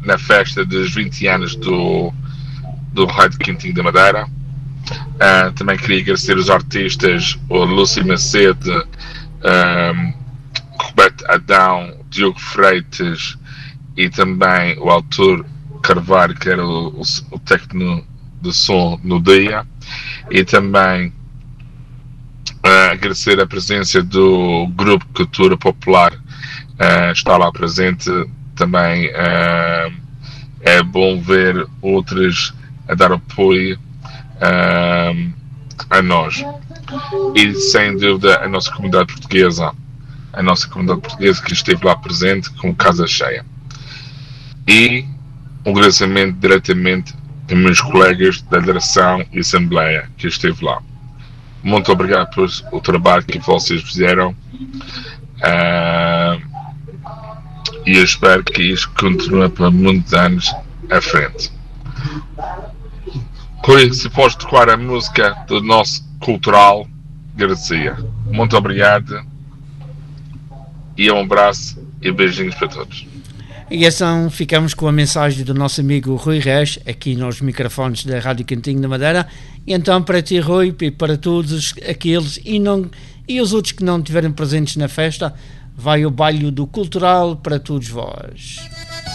na festa dos 20 anos do Rádio Quintinho da Madeira. Também queria agradecer os artistas, o Lúcio Macedo, Roberto Adão, Diogo Freitas e também o Arthur Carvalho, que era o técnico de som no dia, e também agradecer a presença do Grupo Cultura Popular, está lá presente também. É bom ver outros a dar apoio a nós, e sem dúvida a nossa comunidade portuguesa que esteve lá presente com casa cheia, e um agradecimento diretamente aos meus colegas da direção e assembleia que esteve lá. Muito obrigado pelo trabalho que vocês fizeram, e eu espero que isto continue por muitos anos à frente. Rui, se fosse tocar a música do nosso cultural, agradecia. Muito obrigado, e um abraço e beijinhos para todos. E então ficamos com a mensagem do nosso amigo Rui Reis, aqui nos microfones da Rádio Quintinho da Madeira. E então, para ti, Rui, e para todos aqueles e os outros que não estiverem presentes na festa, vai o baile do cultural para todos vós.